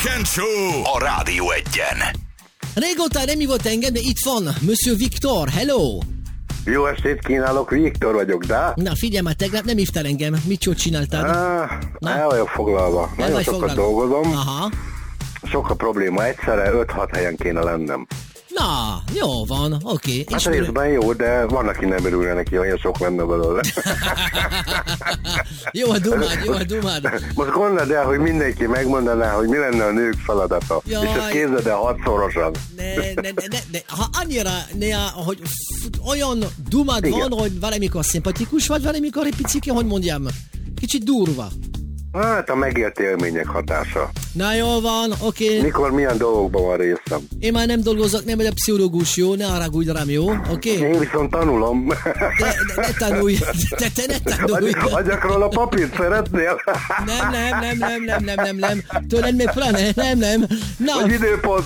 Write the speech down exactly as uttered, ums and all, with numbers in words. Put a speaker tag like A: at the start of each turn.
A: Weekend Show a Rádió Egyen.
B: Régóta nem hívott engem, de itt van Monsieur Victor, hello!
C: Jó estét kínálok, Viktor vagyok, de?
B: Na figyelj már, tegnap nem hívtál engem, mit csót csináltál?
C: Ah, el vagyok foglalva,
B: El
C: nagyon
B: vagy
C: sokat
B: foglalva.
C: dolgozom,
B: Aha.
C: sok a probléma, egyszerre öt-hat helyen kéne lennem.
B: Na, jó van, oké.
C: Hát
B: És mi-
C: részben jó, de van, aki nem örülne neki, hogy sok lenne belőle.
B: Jó a dumád, jó a dumád.
C: Most gondold el, hogy mindenki megmondaná, hogy mi lenne a nők feladata.
B: Jaj.
C: És ezt képzeld el hatszorosan.
B: Ne, ne, ne, ne, ne. Ha annyira, ne, hogy f- olyan dumád
C: Igen.
B: van, hogy valamikor szimpatikus vagy, valamikor egy picike, hogy mondjam, kicsit durva.
C: Hát a megélt élmények hatása.
B: Na jó van, oké.
C: Mikor milyen dolgokban van részem.
B: Én már nem dolgozok, nem vagyok pszichológus, jó? Ne haragudj rám, jó? Oké?
C: Én viszont tanulom.
B: De, de ne tanulj, te, te ne tanulj.
C: Adj- Adjak róla papírt, szeretnél?
B: Nem, nem, nem, nem, nem, nem, nem, nem. Tőled még pláne, nem, nem. Na,
C: Hogy időpont,